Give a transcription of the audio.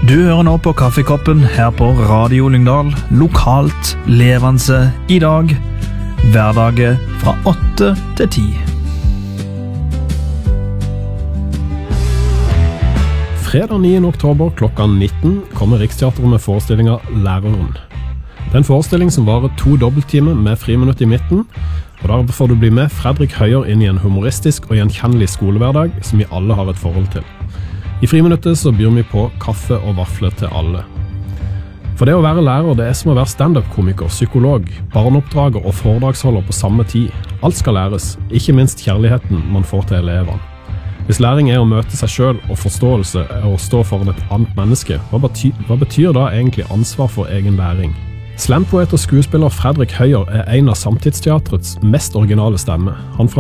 Du hører nå på Kaffekoppen her på Radio Lyngdal, lokalt, levende i dag, hverdager fra 8 til 10. Fredag 9. oktober klokka 19 kommer Riksteatret med forestillinga Læreren. Det er en forestilling som varer 2 dobbelttimer med friminutt i midten, og der får du bli med Fredrik Høyer inn i en humoristisk og gjenkjennelig skolehverdag som vi alle har et forhold til. I friminuttet så byr vi på kaffe og vafler til alle. For det å være lærer, det er som å være stand-up-komiker, psykolog, barneoppdrager og foredragsholder på samme tid. Alt skal læres, ikke minst kjærligheten man får til elevene. Hvis læring er å møte seg selv og forståelse er å stå foran et annet menneske, hva betyr da egentlig ansvar for egen læring? Slampoet og skuespiller Fredrik Høyer er en av samtidsteatrets mest originale stemmer. Han